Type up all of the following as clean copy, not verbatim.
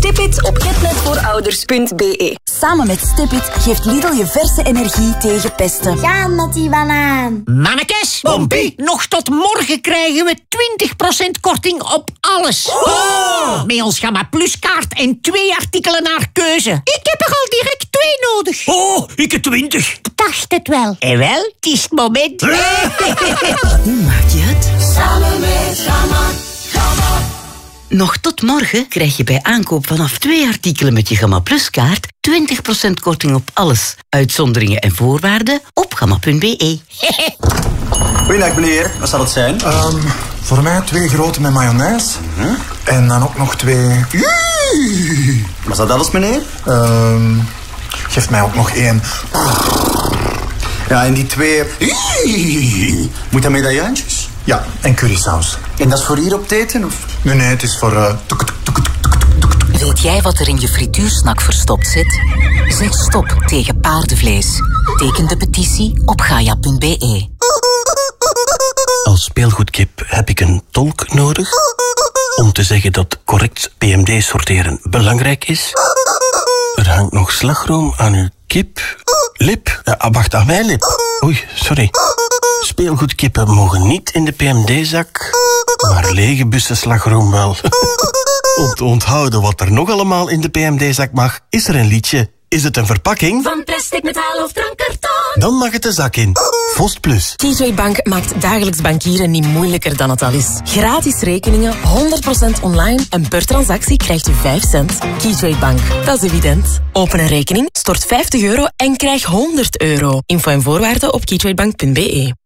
Stipit op getnetvoorouders.be. Samen met Stipit geeft Lidl je verse energie tegen pesten. Ga met die banaan. Mannekes, Pompie. nog tot morgen krijgen we 20% korting op alles. Oh! Met ons Gamma Plus kaart en 2 artikelen naar keuze. Ik heb er al direct 2 nodig. Oh, ik heb 20. Dacht het wel. En wel, het is het moment. Hoe maak je het? Samen met Gamma. Nog tot morgen krijg je bij aankoop vanaf 2 artikelen met je Gamma Plus kaart 20% korting op alles. Uitzonderingen en voorwaarden op gamma.be. Goedendag meneer, wat zal het zijn? Voor mij 2 grote met mayonaise. En dan ook nog 2... Was dat alles meneer? Geef mij ook nog 1. Ja, en die 2... Moet dat medaillantjes? Ja, en currysaus. En dat is voor hier op het eten? Of? Nee, het is voor... Weet jij wat er in je frituursnak verstopt zit? Zeg stop tegen paardenvlees. Teken de petitie op gaia.be. Als speelgoedkip heb ik een tolk nodig om te zeggen dat correct PMD sorteren belangrijk is. Er hangt nog slagroom aan uw kip. Lip? Ja, wacht, aan mijn lip. Oei, sorry. Speelgoedkippen mogen niet in de PMD-zak, maar lege bussen slagroom wel. Om te onthouden wat er nog allemaal in de PMD-zak mag, is er een liedje. Is het een verpakking? Van plastic, metaal of drankkarton. Dan mag het de zak in. Vost Plus. Keytrade Bank maakt dagelijks bankieren niet moeilijker dan het al is. Gratis rekeningen, 100% online en per transactie krijgt u 5 cent. Keytrade Bank, dat is evident. Open een rekening, stort €50 en krijg €100. Info en voorwaarden op keytradebank.be.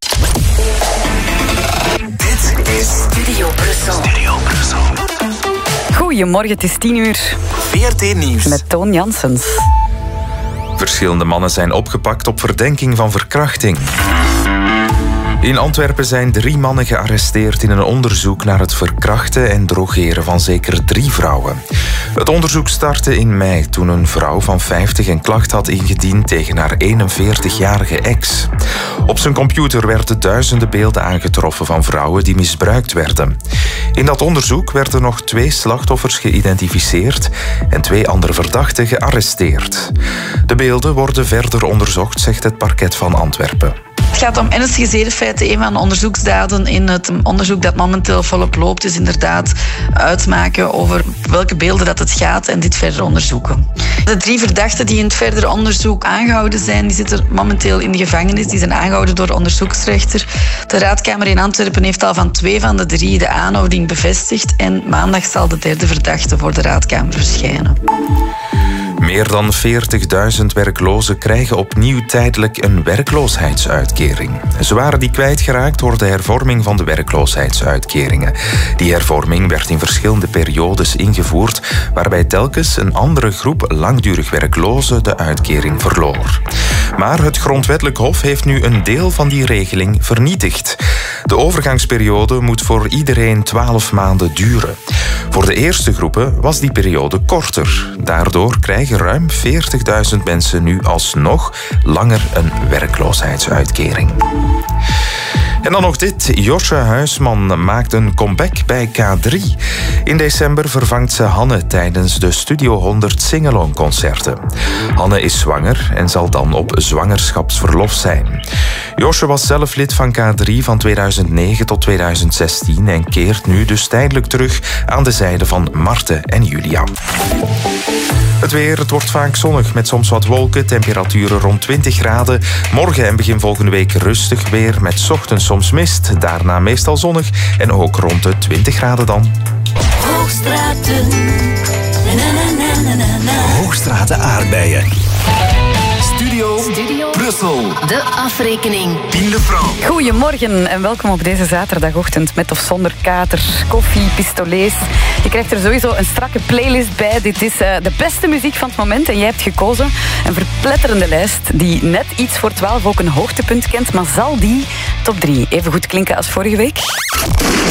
Dit is Studio Brussel. Goedemorgen, het is 10:00. VRT Nieuws. Met Toon Janssens. Verschillende mannen zijn opgepakt op verdenking van verkrachting. In Antwerpen zijn 3 mannen gearresteerd in een onderzoek naar het verkrachten en drogeren van zeker 3 vrouwen. Het onderzoek startte in mei toen een vrouw van 50 een klacht had ingediend tegen haar 41-jarige ex. Op zijn computer werden duizenden beelden aangetroffen van vrouwen die misbruikt werden. In dat onderzoek werden nog 2 slachtoffers geïdentificeerd en 2 andere verdachten gearresteerd. De beelden worden verder onderzocht, zegt het parket van Antwerpen. Het gaat om ernstige zedenfeiten. Een van de onderzoeksdaden in het onderzoek dat momenteel volop loopt is inderdaad uitmaken over welke beelden dat het gaat en dit verder onderzoeken. De 3 verdachten die in het verder onderzoek aangehouden zijn, die zitten momenteel in de gevangenis. Die zijn aangehouden door de onderzoeksrechter. De raadkamer in Antwerpen heeft al van 2 van de 3 de aanhouding bevestigd en maandag zal de 3e verdachte voor de raadkamer verschijnen. Meer dan 40.000 werklozen krijgen opnieuw tijdelijk een werkloosheidsuitkering. Ze waren die kwijtgeraakt door de hervorming van de werkloosheidsuitkeringen. Die hervorming werd in verschillende periodes ingevoerd, waarbij telkens een andere groep langdurig werklozen de uitkering verloor. Maar het Grondwettelijk Hof heeft nu een deel van die regeling vernietigd. De overgangsperiode moet voor iedereen 12 maanden duren. Voor de eerste groepen was die periode korter. Daardoor krijgen ruim 40.000 mensen nu alsnog langer een werkloosheidsuitkering. En dan nog dit. Josje Huisman maakt een comeback bij K3. In december vervangt ze Hanne tijdens de Studio 100 Singalong-concerten. Hanne is zwanger en zal dan op zwangerschapsverlof zijn. Josje was zelf lid van K3 van 2009 tot 2016 en keert nu dus tijdelijk terug aan de zijde van Marten en Julia. Het weer, het wordt vaak zonnig met soms wat wolken, temperaturen rond 20 graden. Morgen en begin volgende week rustig weer met 's ochtends soms mist. Daarna meestal zonnig en ook rond de 20 graden dan. Hoogstraten. Hoogstraten aardbeien. Studio Brussel. De afrekening. 10 francs. Goedemorgen en welkom op deze zaterdagochtend met of zonder kater, koffie, pistolets. Je krijgt er sowieso een strakke playlist bij. Dit is de beste muziek van het moment en jij hebt gekozen een verpletterende lijst die net iets voor 12 ook een hoogtepunt kent, maar zal die top 3 even goed klinken als vorige week?